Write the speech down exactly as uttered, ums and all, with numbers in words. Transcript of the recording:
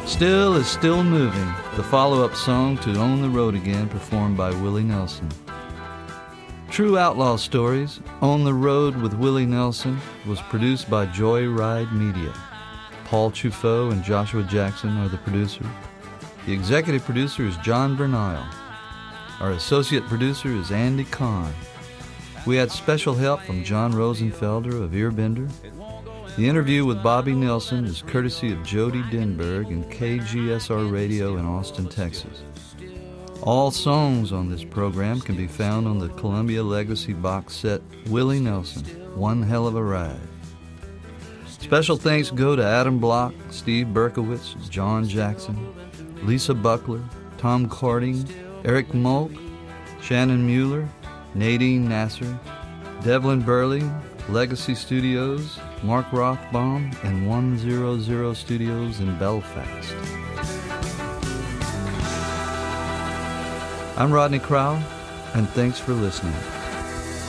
Still is Still Moving, the follow-up song to On the Road Again, performed by Willie Nelson. True Outlaw Stories, On the Road with Willie Nelson, was produced by Joyride Media. Paul Truffaut and Joshua Jackson are the producers. The executive producer is John Bernile. Our associate producer is Andy Kahn. We had special help from John Rosenfelder of Earbender. The interview with Bobby Nelson is courtesy of Jody Denberg and K G S R Radio in Austin, Texas. All songs on this program can be found on the Columbia Legacy box set Willie Nelson, One Hell of a Ride. Special thanks go to Adam Block, Steve Berkowitz, John Jackson, Lisa Buckler, Tom Carding, Eric Mulk, Shannon Mueller, Nadine Nasser, Devlin Burley, Legacy Studios, Mark Rothbaum, and one hundred Studios in Belfast. I'm Rodney Crowell, and thanks for listening.